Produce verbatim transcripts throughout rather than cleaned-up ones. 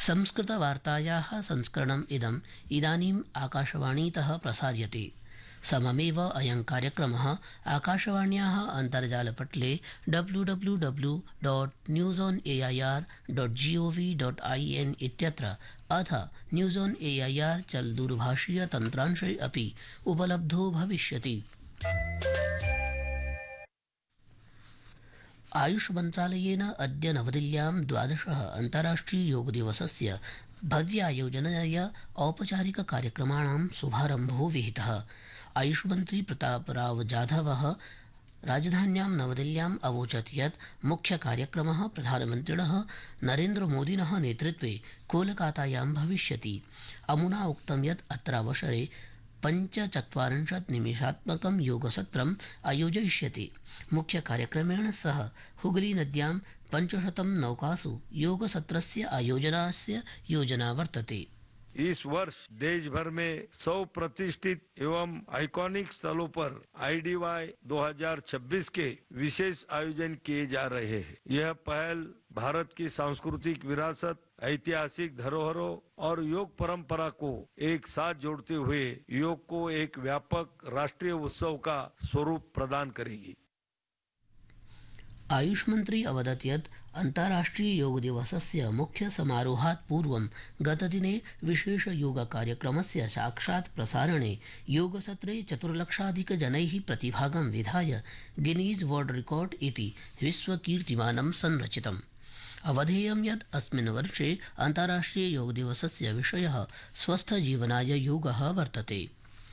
संस्कृतवार्तायाः संस्करणम् इदम् इदानीम् आकाशवाणीतः प्रसार्यते। सममेव अयं कार्यक्रमः आकाशवाण्याः अन्तर्जालपटले W W W dot news on A I R dot G O V dot I N इत्यत्र अथ news on A I R चल दूरभाषीय तन्त्रांशे अपि उपलब्धो भविष्यति। आयुष मन्त्रालयेन अद्य नवदिल्ल्यां द्वादशः अन्ताराष्ट्रिय योगदिवसस्य भव्यायोजनाय औपचारिक कार्यक्रमाणां शुभारम्भो विहितः। आयुषमन्त्री प्रतापराव जाधवः राजधान्यां नवदिल्ल्याम् अवोचत् यत् मुख्यकार्यक्रमः प्रधानमन्त्रिणः नरेन्द्रमोदिनः नेतृत्वे कोलकातायां भविष्यति। अमुना उक्तं यत् अत्रावसरे पञ्चचत्वारिंशत् निमेषात्मकं योगसत्रम् आयोजयिष्यते। मुख्यकार्यक्रमेण सह हुगली नद्यां पञ्चशतं नौकासु योगसत्रस्य आयोजनस्य योजना वर्तते। इस वर्ष देश भर में सौ प्रतिष्ठित एवं आइकॉनिक स्थलों पर आई डी वाई दो हज़ार छब्बीस के विशेष आयोजन किए जा रहे हैं। यह पहल भारत की सांस्कृतिक विरासत, ऐतिहासिक धरोहरों और योग परंपरा को एक साथ जोड़ते हुए योग को एक व्यापक राष्ट्रीय उत्सव का स्वरूप प्रदान करेगी। आयुष मंत्री अवदत् यत् अन्ताराष्ट्रिय योग दिवसस्य मुख्य समारोहात् पूर्वं गतदिने विशेष योग कार्यक्रमस्य साक्षात् प्रसारणे योगसत्रे चतुर्लक्षाधिकजनैः प्रतिभागं विधाय गिनीज वर्ल्ड रिकॉर्ड इति विश्वकीर्तिमानं संरचितम्। अवधेयं यत् अस्मिन् वर्षे अन्ताराष्ट्रिय योग दिवसस्य विषयः स्वस्थजीवनाय योगः वर्तते।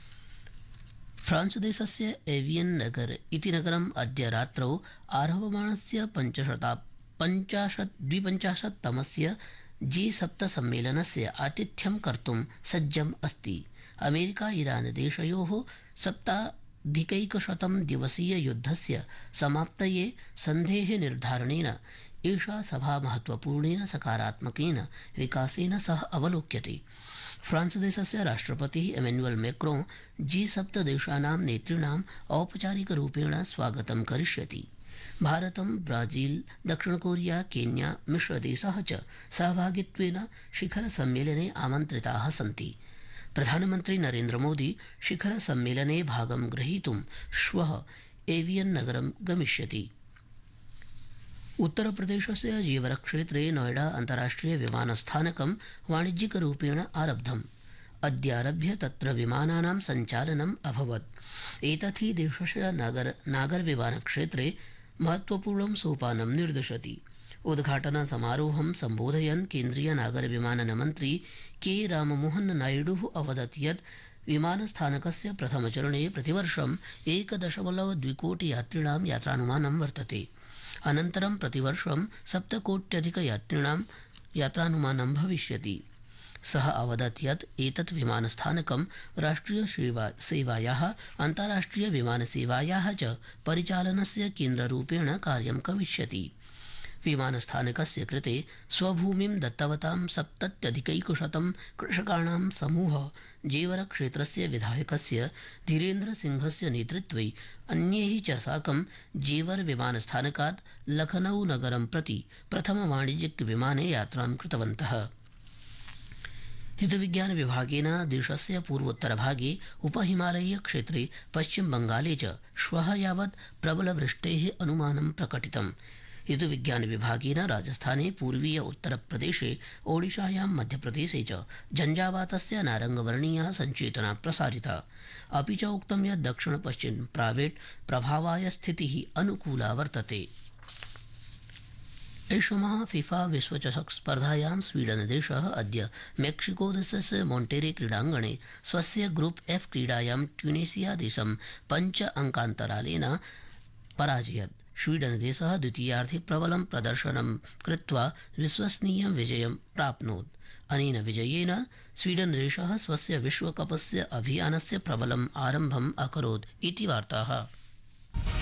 फ्रांस देशस्य एवियन् नगर इति नगरम् अद्य रात्रौ आरभमाणस्य पञ्चशता पञ्चाशत् द्विपञ्चाशत्तमस्य जी सप्त सम्मेलनस्य आतिथ्यं कर्तुं सज्जम् अस्ति। अमेरिका ईरान देशयोः सप्ताधिकैकशतं दिवसीय युद्धस्य समाप्तये सन्धेः निर्धारणेन एषा सभा महत्वपूर्णेन सकारात्मकेन विकासेन सह अवलोक्यते। फ्रांस देशस्य राष्ट्रपतिः एमेन्युएल् मैक्रों जी सप्त देशानां नेतॄणाम् औपचारिकरूपेण स्वागतं करिष्यति। भारतं, ब्राजील, दक्षिण कोरिया, केन्या मिश्रदेशः च सहभागित्वेन शिखरसम्मेलने आमन्त्रिताः सन्ति। प्रधानमन्त्री नरेन्द्रमोदी शिखरसम्मेलने भागं ग्रहीतुं श्वः एवियन् नगरं गमिष्यति। उत्तरप्रदेशस्य जीवर क्षेत्रे नोएडा अन्ताराष्ट्रिय विमानस्थानकं वाणिज्यिकरूपेण आरब्धम्। अद्यारभ्य तत्र विमानानां सञ्चालनम् अभवत्। एतत् हि देशस्य नागर नागर विमानक्षेत्रे महत्वपूर्णं सोपानं निर्दिशति। उद्घाटन समारोहं सम्बोधयन् केन्द्रीय नागर विमानन मन्त्री के राममोहन नायडुः अवदत् यत् विमानस्थानकस्य प्रथमचरणे प्रतिवर्षम् एक दशमलव द्विकोटि यात्रिणां यात्रानुमानं वर्तते। अनन्तरं प्रतिवर्षं सप्तकोट्यधिकयात्रिणां यात्रानुमानं भविष्यति। सः अवदत् यत् एतत् विमानस्थानकं राष्ट्रिय सेवा सेवायाः अन्ताराष्ट्रिय विमानसेवायाः च परिचालनस्य केन्द्ररूपेण कार्यं करिष्यति। विमानस्थानकस्य कृते स्वभूमिं दत्तवतां सप्तत्यधिकैकशतं कृषकाणां समूहः जेवरक्षेत्रस्य विधायकस्य धीरेन्द्र सिंहस्य नेतृत्वे अन्यैः च साकं जेवर विमानस्थानकात् लखनऊ नगरं प्रति प्रथमवाणिज्यिकविमाने यात्रां कृतवन्तः। ऋतुविज्ञान विभागेन देशस्य पूर्वोत्तरभागे उपहिमालयीय क्षेत्रे पश्चिमबंगाले च श्वः यावत् प्रबलवृष्टेः अनुमानं प्रकटितम्। ऋतुविज्ञान विभागेन राजस्थाने, पूर्वीय उत्तरप्रदेशे, ओडिशायां, मध्यप्रदेशे च झञ्झावातस्य नारङ्गवर्णीया सञ्चेतना प्रसारिता। अपि च उक्तं यत् दक्षिण पश्चिम प्रावेट् प्रभावाय स्थितिः अनुकूला वर्तते। ऐषमः फिफा विश्वचषक स्पर्धायां स्वीडन देशः अद्य मेक्सिको देशस्य मोन्टेरे क्रीडाङ्गणे स्वस्य ग्रुप एफ क्रीडायां ट्यूनीसिया देशं पञ्च अंकान्तरालेन पराजयत्। स्वीडन देशः द्वितीयार्धे प्रबलं प्रदर्शनं कृत्वा विश्वसनीयं विजयं प्राप्नोत्। अनेन विजयेन स्वीडन देशः स्वस्य विश्वकपस्य अभियानस्य प्रबलम् आरम्भम् अकरोत् इति वार्ताः।